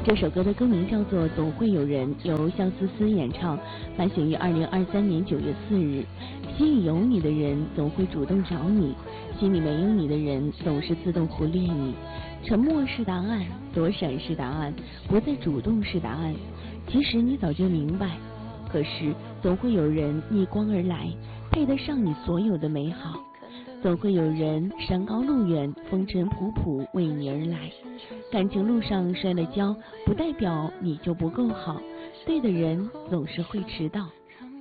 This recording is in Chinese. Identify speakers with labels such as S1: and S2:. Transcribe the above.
S1: 这首歌的歌名叫做《总会有人》，由肖思思演唱，发行于2023年9月4日。心里有你的人总会主动找你，心里没有你的人总是自动忽略你。沉默是答案，躲闪是答案，不再主动是答案。其实你早就明白，可是总会有人逆光而来，配得上你所有的美好。总会有人山高路远，风尘仆仆为你而来。感情路上摔了跤，不代表你就不够好。对的人总是会迟到，